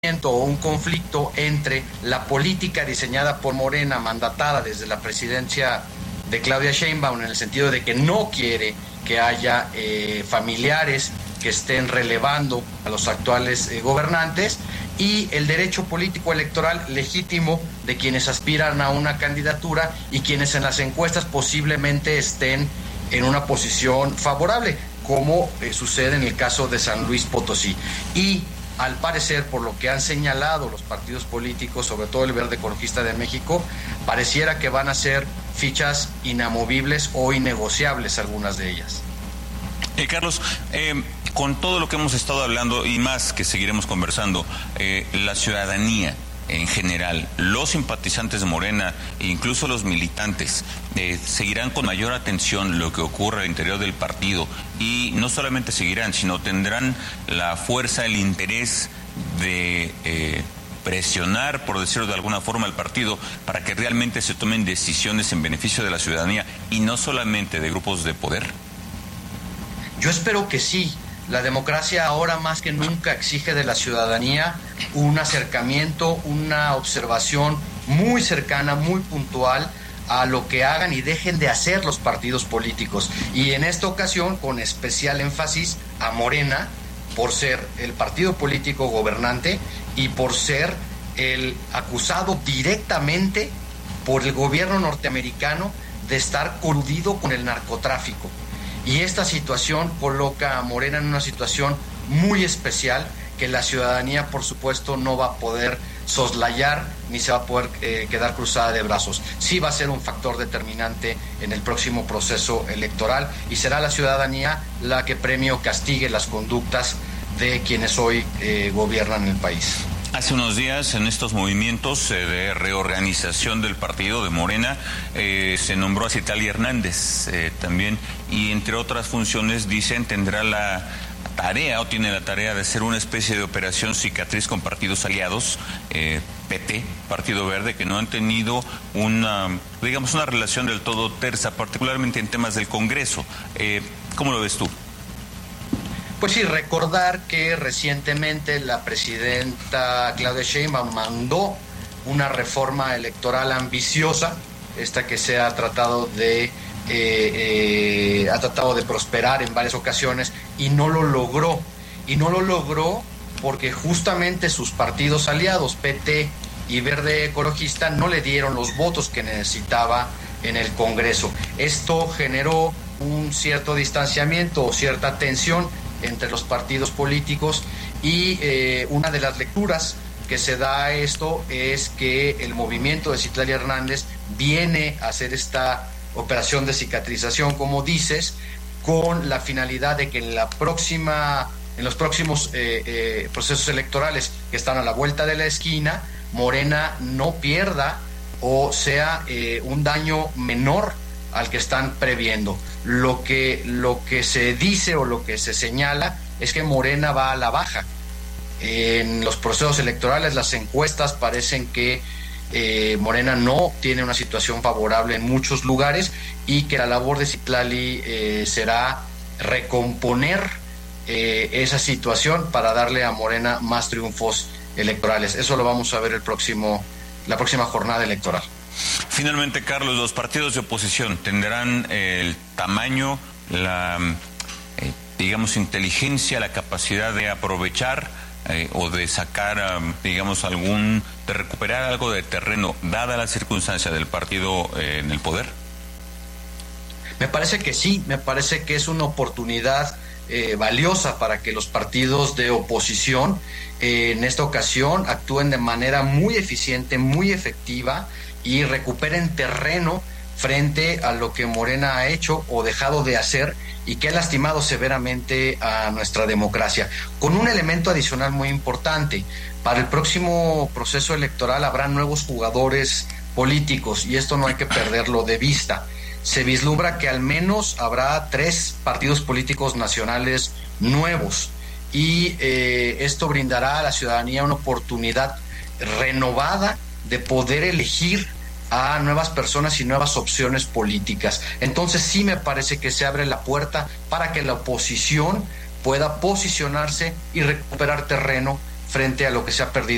o un conflicto entre la política diseñada por Morena, mandatada desde la presidencia de Claudia Sheinbaum, en el sentido de que no quiere que haya familiares que estén relevando a los actuales gobernantes, y el derecho político electoral legítimo de quienes aspiran a una candidatura y quienes en las encuestas posiblemente estén en una posición favorable, como sucede en el caso de San Luis Potosí. Y al parecer, por lo que han señalado los partidos políticos, sobre todo el Verde Ecologista de México, pareciera que van a ser fichas inamovibles o innegociables algunas de ellas. Carlos, con todo lo que hemos estado hablando y más que seguiremos conversando, la ciudadanía en general, los simpatizantes de Morena e incluso los militantes seguirán con mayor atención lo que ocurre al interior del partido, y no solamente seguirán, sino tendrán la fuerza, el interés de presionar, por decirlo de alguna forma, al partido para que realmente se tomen decisiones en beneficio de la ciudadanía y no solamente de grupos de poder. Yo espero que sí. La democracia ahora más que nunca exige de la ciudadanía un acercamiento, una observación muy cercana, muy puntual a lo que hagan y dejen de hacer los partidos políticos. Y en esta ocasión, con especial énfasis a Morena, por ser el partido político gobernante y por ser el acusado directamente por el gobierno norteamericano de estar coludido con el narcotráfico. Y esta situación coloca a Morena en una situación muy especial que la ciudadanía, por supuesto, no va a poder soslayar ni se va a poder quedar cruzada de brazos. Sí va a ser un factor determinante en el próximo proceso electoral, y será la ciudadanía la que premie o castigue las conductas de quienes hoy gobiernan el país. Hace unos días, en estos movimientos de reorganización del partido de Morena, se nombró a Citlali Hernández también, y entre otras funciones, dicen, tendrá la tarea o tiene la tarea de ser una especie de operación cicatriz con partidos aliados, PT, Partido Verde, que no han tenido una relación del todo tersa, particularmente en temas del Congreso. ¿Cómo lo ves tú? Pues sí, recordar que recientemente la presidenta Claudia Sheinbaum mandó una reforma electoral ambiciosa, esta que se ha tratado de prosperar en varias ocasiones, y no lo logró. Y no lo logró porque justamente sus partidos aliados, PT y Verde Ecologista, no le dieron los votos que necesitaba en el Congreso. Esto generó un cierto distanciamiento o cierta tensión entre los partidos políticos, y una de las lecturas que se da a esto es que el movimiento de Citlali Hernández viene a hacer esta operación de cicatrización, como dices, con la finalidad de que en los próximos procesos electorales que están a la vuelta de la esquina, Morena no pierda o sea un daño menor al que están previendo. Lo que se dice o lo que se señala es que Morena va a la baja. En los procesos electorales, las encuestas parecen que Morena no tiene una situación favorable en muchos lugares, y que la labor de Citlali será recomponer esa situación para darle a Morena más triunfos electorales. Eso lo vamos a ver la próxima jornada electoral. Finalmente, Carlos, los partidos de oposición tendrán el tamaño, la inteligencia, la capacidad de aprovechar o de sacar, de recuperar algo de terreno, dada la circunstancia del partido en el poder. Me parece que sí, me parece que es una oportunidad valiosa para que los partidos de oposición en esta ocasión actúen de manera muy eficiente, muy efectiva, y recuperen terreno frente a lo que Morena ha hecho o dejado de hacer y que ha lastimado severamente a nuestra democracia. Con un elemento adicional muy importante: para el próximo proceso electoral habrá nuevos jugadores políticos, y esto no hay que perderlo de vista. Se vislumbra que al menos habrá 3 partidos políticos nacionales nuevos, y esto brindará a la ciudadanía una oportunidad renovada de poder elegir a nuevas personas y nuevas opciones políticas. Entonces sí me parece que se abre la puerta para que la oposición pueda posicionarse y recuperar terreno frente a lo que se ha perdido